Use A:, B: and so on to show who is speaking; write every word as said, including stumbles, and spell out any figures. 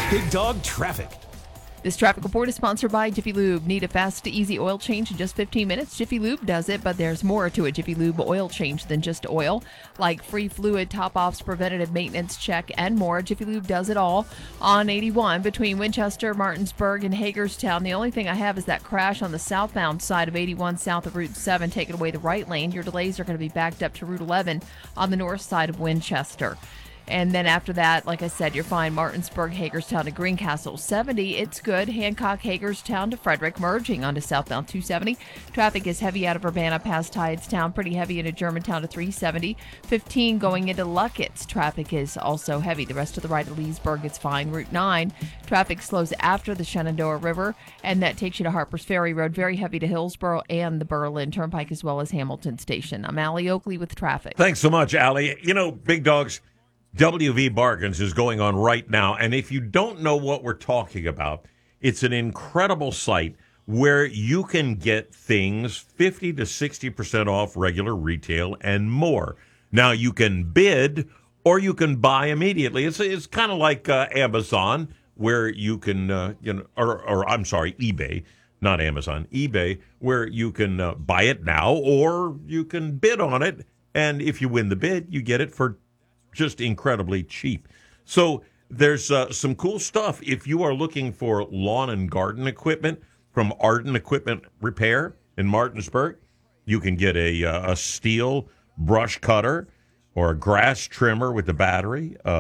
A: Big Dog Traffic.
B: This traffic report is sponsored by Jiffy Lube. Need a fast, easy oil change in just fifteen minutes? Jiffy Lube does it, but there's more to a Jiffy Lube oil change than just oil, like free fluid top-offs, preventative maintenance check, and more. Jiffy Lube does it all on eighty-one between Winchester, Martinsburg, and Hagerstown. The only thing I have is that crash on the southbound side of eighty-one south of Route seven, taking away the right lane. Your delays are going to be backed up to Route eleven on the north side of Winchester. And then after that, like I said, you're fine. Martinsburg, Hagerstown to Greencastle. seventy, it's good. Hancock, Hagerstown to Frederick, merging onto southbound two seventy. Traffic is heavy out of Urbana past Hydestown, pretty heavy into Germantown to three seventy. fifteen going into Luckett's. Traffic is also heavy. The rest of the right of Leesburg is fine. Route nine, traffic slows after the Shenandoah River, and that takes you to Harpers Ferry Road. Very heavy to Hillsboro and the Berlin Turnpike, as well as Hamilton Station. I'm Allie Oakley with traffic.
C: Thanks so much, Allie. You know, Big Dogs, W V Bargains is going on right now, and if you don't know what we're talking about, it's an incredible site where you can get things fifty to sixty percent off regular retail and more. Now, you can bid or you can buy immediately. It's it's kind of like uh, Amazon, where you can, uh, you know, or, or I'm sorry, eBay, not Amazon, eBay, where you can uh, buy it now or you can bid on it, and if you win the bid, you get it for just incredibly cheap. So there's uh, some cool stuff. If you are looking for lawn and garden equipment from Arden Equipment Repair in Martinsburg, you can get a, uh, a steel brush cutter or a grass trimmer with the battery, uh,